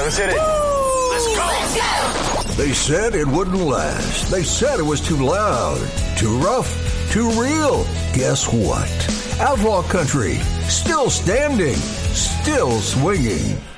Let's hit it. Let's go. Let's go. They said it wouldn't last. They said it was too loud, too rough, too real. Guess what? Outlaw country, still standing, still swinging.